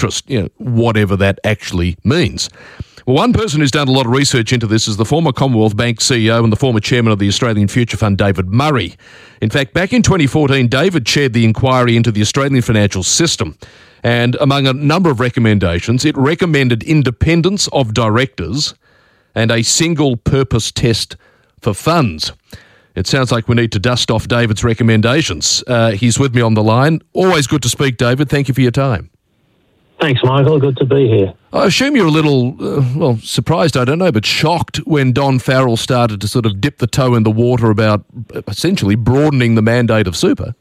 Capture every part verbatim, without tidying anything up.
interest, you know, whatever that actually means. Well, one person who's done a lot of research into this is the former Commonwealth Bank C E O and the former chairman of the Australian Future Fund, David Murray. In fact, back in twenty fourteen, David chaired the inquiry into the Australian financial system. And among a number of recommendations, it recommended independence of directors and a single purpose test for funds. It sounds like we need to dust off David's recommendations. Uh, he's with me on the line. Always good to speak, David. Thank you for your time. Thanks, Michael. Good to be here. I assume you're a little, uh, well, surprised, I don't know, but shocked when Don Farrell started to sort of dip the toe in the water about essentially broadening the mandate of super.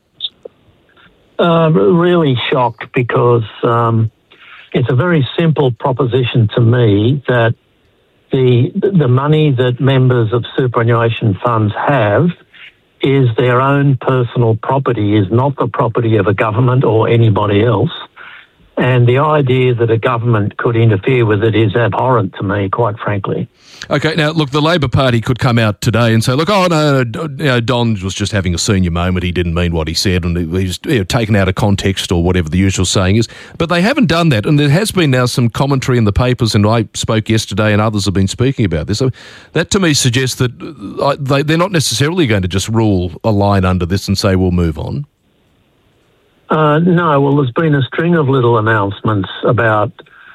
Uh, really shocked because um, it's a very simple proposition to me that the the money that members of superannuation funds have is their own personal property, is not the property of a government or anybody else. And the idea that a government could interfere with it is abhorrent to me, quite frankly. Okay, now, look, the Labor Party could come out today and say, look, oh, no, no, you know, Don was just having a senior moment. He didn't mean what he said, and he was, you know, taken out of context or whatever the usual saying is. But they haven't done that, and there has been now some commentary in the papers, and I spoke yesterday and others have been speaking about this. So that to me suggests that uh, they, they're not necessarily going to just rule a line under this and say, we'll move on. Uh, no, well, there's been a string of little announcements about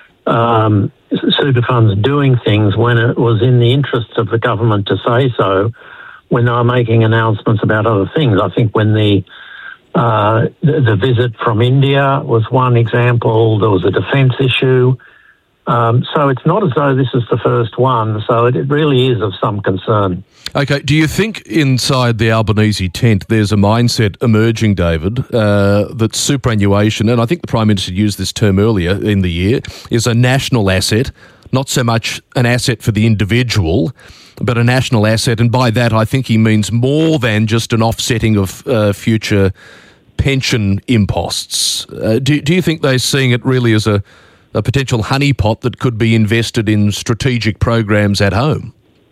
um, super funds doing things when it was in the interests of the government to say so, when they were making announcements about other things. I think when the, uh, the, the visit from India was one example, there was a defence issue. Um, so it's not as though this is the first one, so it, it really is of some concern. Okay, do you think inside the Albanese tent there's a mindset emerging, David, uh, that superannuation, and I think the Prime Minister used this term earlier in the year, is a national asset, not so much an asset for the individual, but a national asset, and by that I think he means more than just an offsetting of uh, future pension imposts. Uh, do, do you think they're seeing it really as a a potential honeypot that could be invested in strategic programs at home?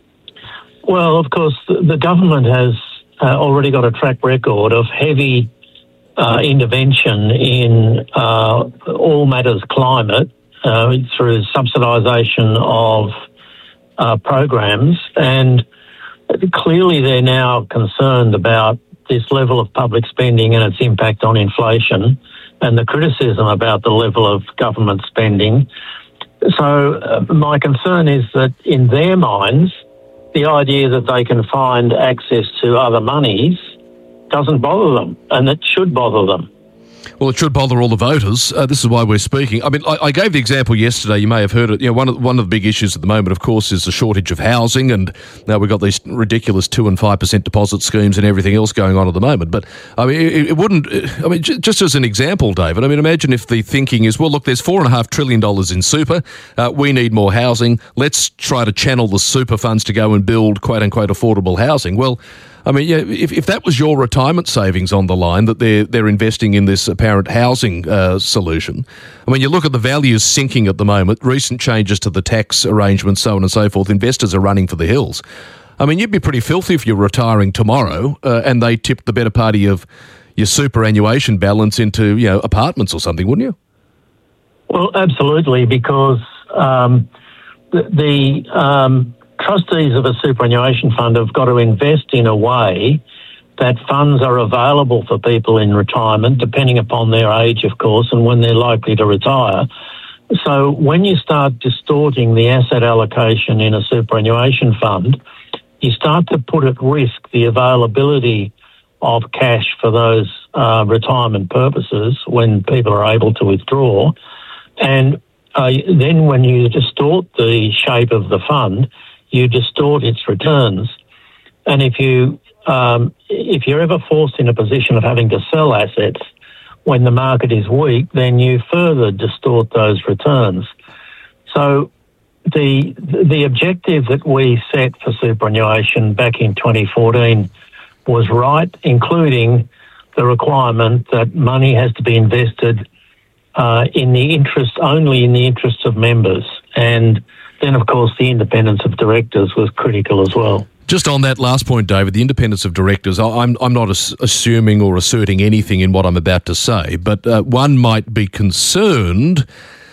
Well, of course, the, the government has uh, already got a track record of heavy uh, intervention in uh, all matters climate uh, through subsidisation of uh, programs, and clearly they're now concerned about this level of public spending and its impact on inflation, and the criticism about the level of government spending. So uh, my concern is that in their minds, the idea that they can find access to other monies doesn't bother them, and it should bother them. Well, it should bother all the voters. Uh, this is why we're speaking. I mean, I, I gave the example yesterday. You may have heard it. You know, one of one of the big issues at the moment, of course, is the shortage of housing, and now we've got these ridiculous two and five percent deposit schemes and everything else going on at the moment. But I mean, it, it wouldn't. I mean, j- just as an example, David. I mean, imagine if the thinking is, well, look, there's four and a half trillion dollars in super. Uh, we need more housing. Let's try to channel the super funds to go and build quote unquote affordable housing. Well, I mean, yeah, if, if that was your retirement savings on the line, that they're they're investing in this apparent housing uh, solution, I mean, you look at the values sinking at the moment, recent changes to the tax arrangements, so on and so forth, investors are running for the hills. I mean, you'd be pretty filthy if you're retiring tomorrow uh, and they tipped the better part of your superannuation balance into, you know, apartments or something, wouldn't you? Well, absolutely, because um, the... the um trustees of a superannuation fund have got to invest in a way that funds are available for people in retirement, depending upon their age, of course, and when they're likely to retire. So when you start distorting the asset allocation in a superannuation fund, you start to put at risk the availability of cash for those uh, retirement purposes when people are able to withdraw. And uh, then when you distort the shape of the fund, you distort its returns. And if you um, if you're ever forced in a position of having to sell assets when the market is weak, then you further distort those returns. So the the objective that we set for superannuation back in twenty fourteen was right, including the requirement that money has to be invested uh, in the interest only in the interests of members. And then, of course, the independence of directors was critical as well. Just on that last point, David, the independence of directors, I'm I'm not assuming or asserting anything in what I'm about to say, but uh, one might be concerned